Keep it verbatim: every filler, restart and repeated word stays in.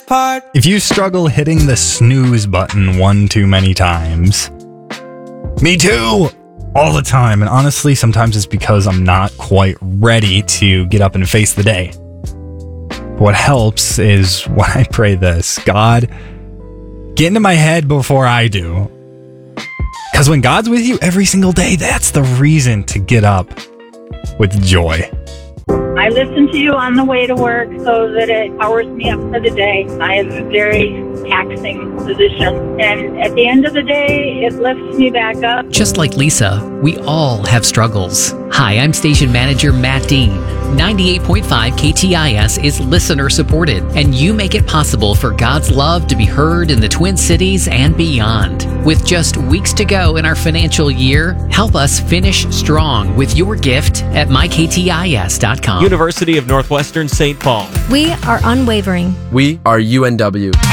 part. If you struggle hitting the snooze button one too many times, me too, all the time. And honestly, sometimes it's because I'm not quite ready to get up and face the day. What helps is when I pray this: God, get into my head before I do. Because when God's with you every single day, that's the reason to get up with joy. I listen to you on the way to work so that it powers me up for the day. I have a very taxing position, and at the end of the day, it lifts me back up. Just like Lisa, we all have struggles. Hi, I'm station manager Matt Dean. ninety-eight point five K T I S is listener supported, and you make it possible for God's love to be heard in the Twin Cities and beyond. With just weeks to go in our financial year, help us finish strong with your gift at my k t i s dot com. University of Northwestern Saint Paul. We are unwavering. We are U N W.